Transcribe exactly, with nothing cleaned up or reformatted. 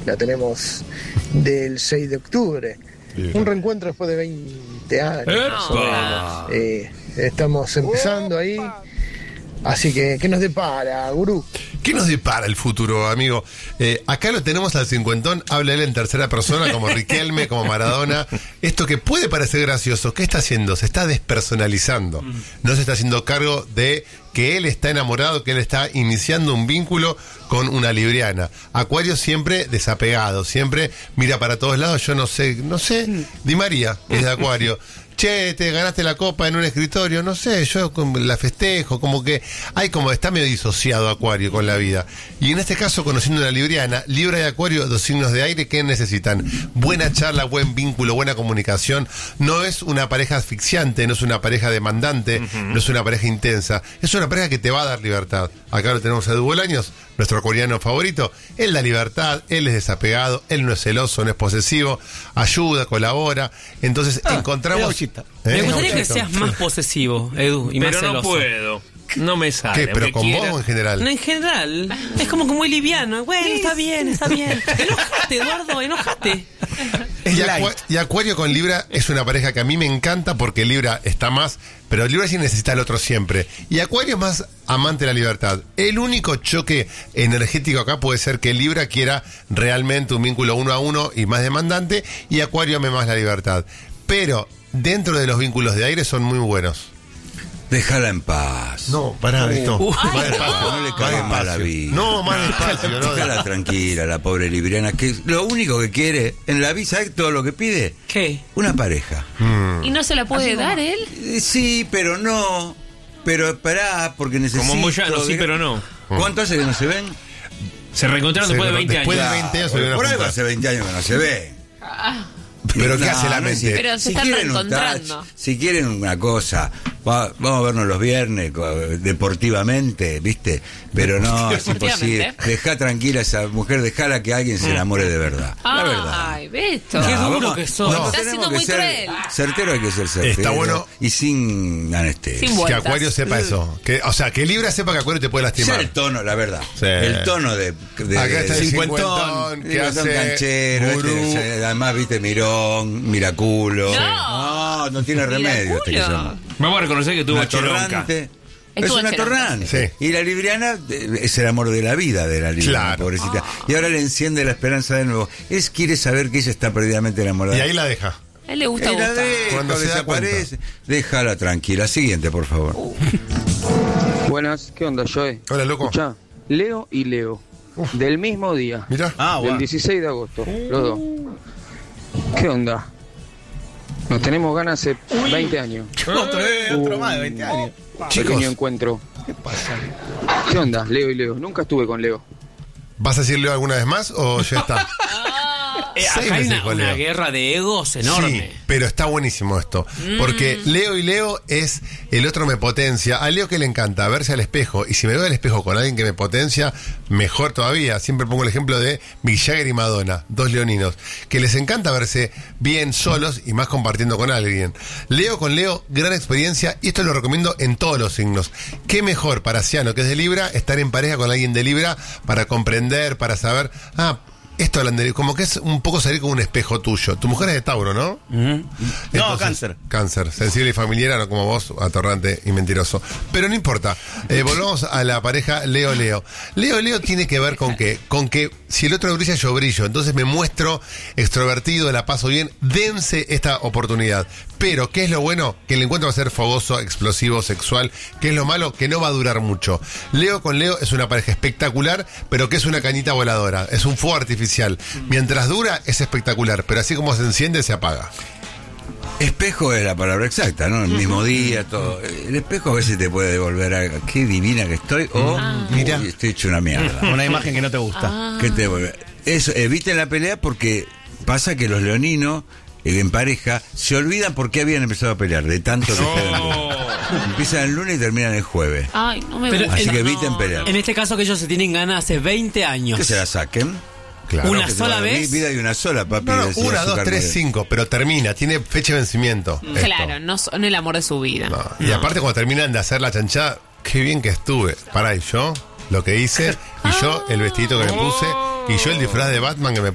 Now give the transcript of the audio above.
la tenemos del seis de octubre. Bien. Un reencuentro después de veinte años. Más o menos. Eh, estamos empezando ahí. Así que, ¿qué nos depara, gurú? ¿Qué nos depara el futuro, amigo? Eh, acá lo tenemos al cincuentón, habla él en tercera persona, como Riquelme, como Maradona. Esto que puede parecer gracioso, ¿qué está haciendo? Se está despersonalizando. No se está haciendo cargo de que él está enamorado, que él está iniciando un vínculo con una libriana. Acuario siempre desapegado, siempre mira para todos lados. Yo no sé, no sé, Di María, que es de Acuario. Che, te ganaste la copa en un escritorio, no sé, yo la festejo, como que hay como, está medio disociado Acuario con la vida. Y en este caso, conociendo una libriana, Libra y Acuario, dos signos de aire, ¿qué necesitan? Buena charla, buen vínculo, buena comunicación. No es una pareja asfixiante, no es una pareja demandante, uh-huh. no es una pareja intensa, es una pareja que te va a dar libertad. Acá lo tenemos a Edu Bolaños, nuestro acuariano favorito. Él da libertad, él es desapegado, él no es celoso, no es posesivo, ayuda, colabora. Entonces ah, encontramos... ¿Eh? Me gustaría que seas más posesivo, Edu, y pero más celoso. No puedo. No me sale. ¿Qué? ¿Pero con quiera. vos o en general? No, en general. Es como que muy liviano. Bueno, está bien, está bien. Enojate, Eduardo, enojate. Y, acu y Acuario con Libra es una pareja que a mí me encanta porque Libra está más, pero Libra sí necesita al otro siempre. Y Acuario es más amante de la libertad. El único choque energético acá puede ser que Libra quiera realmente un vínculo uno a uno y más demandante, y Acuario ame más la libertad. Pero dentro de los vínculos de aire son muy buenos. Déjala en paz. No, pará, esto. Uh, más despacio, no le cague mal la vida. No, más despacio. No, déjala tranquila, la pobre libriana, que lo único que quiere en la vida, ¿sabes todo lo que pide? ¿Qué? Una pareja. Mm. ¿Y no se la puede dar él? Sí, pero no. Pero esperá, porque necesita. Como Moyano, sí, pero no. ¿Cuánto hace que no se ven? Se reencontraron después de veinte después años. Después de veinte años se ven a Por ahí juntar. hace veinte años que no se ven. Ah. Pero ¿qué no, hace la no mente? Pero se si están quieren reencontrando. Un touch, si quieren una cosa, va, vamos a vernos los viernes deportivamente, ¿viste? Pero no, es imposible. Dejá tranquila a esa mujer, dejala que alguien se enamore de verdad. Ah, la verdad. Ay, Beto. Qué No, duro vamos, que sos. no, Está siendo muy ser, cruel. Certero hay que ser certero. Está bueno. Y sin anestesia. Sin que Acuario sepa eso. Que, o sea, que Libra sepa que Acuario te puede lastimar. Ya el tono, la verdad. Sí. El tono de, de, acá está de el cincuentón, que hace canchero, este, además viste mirón, miraculo. No, no, no tiene remedio este que llama. Vamos a reconocer que tuvo chelonca. Es una torrante. Sí. Y la libriana es el amor de la vida de la libriana, claro. pobrecita. Y ahora le enciende la esperanza de nuevo. Él quiere saber que ella está perdidamente enamorada. Y ahí la deja. A él le gusta y la gustar. deja, Cuando se da desaparece. Déjala tranquila. Siguiente, por favor. Uh. Buenas, ¿qué onda, Joe? Hola, loco. Escuchá, Leo y Leo. Uf. Del mismo día. Mirá. Ah, del dieciséis de agosto, los dos. ¿Qué onda? Nos tenemos ganas hace veinte años. Otro, otro más de veinte años. Chicos. Pequeño encuentro. ¿Qué pasa? ¿Qué onda, Leo y Leo? Nunca estuve con Leo. ¿Vas a decir Leo alguna vez más o ya está? Eh, acá hay una, una guerra de egos enorme. Sí, pero está buenísimo esto. Mm. Porque Leo y Leo es el otro me potencia. A Leo que le encanta verse al espejo. Y si me veo al espejo con alguien que me potencia, mejor todavía. Siempre pongo el ejemplo de Mick Jagger y Madonna, dos leoninos, que les encanta verse bien solos y más compartiendo con alguien. Leo con Leo, gran experiencia. Y esto lo recomiendo en todos los signos. Qué mejor para Ciano, que es de Libra, estar en pareja con alguien de Libra para comprender, para saber... ah esto como que es un poco salir como un espejo tuyo. Tu mujer es de Tauro, ¿no? Uh-huh. Entonces, no, cáncer. Cáncer, sensible y familiar, no como vos, atorrante y mentiroso. Pero no importa. Eh, volvamos a la pareja Leo-Leo. Leo-Leo tiene que ver con que, con que si el otro brilla, yo brillo. Entonces me muestro extrovertido, la paso bien. Dense esta oportunidad. Pero, ¿qué es lo bueno? Que el encuentro va a ser fogoso, explosivo, sexual. ¿Qué es lo malo? Que no va a durar mucho. Leo con Leo es una pareja espectacular, pero que es una cañita voladora. Es un fuego artificial. Mientras dura, es espectacular, pero así como se enciende, se apaga. Espejo es la palabra exacta, ¿no? El mismo día, todo. El espejo a veces te puede devolver a qué divina que estoy o ah. mira, estoy hecho una mierda. Una imagen que no te gusta. Ah. ¿Qué te devuelve? Eso, eviten la pelea porque pasa que los leoninos en pareja se olvidan por qué habían empezado a pelear, de tanto que no. Empiezan el lunes y terminan el jueves. Ay, no me Pero gusta. Así en, que eviten no. pelear. En este caso que ellos se tienen ganas hace veinte años. Que se la saquen. Claro. ¿Una que sola vez? Vida y una sola, papi. No, no, una, dos, tres, de... cinco, pero termina, tiene fecha de vencimiento. Mm. Claro, no son el amor de su vida. No. Y no. aparte cuando terminan de hacer la chanchada, qué bien que estuve. Pará, y yo, lo que hice, y yo el vestidito que me puse, y yo el disfraz de Batman que me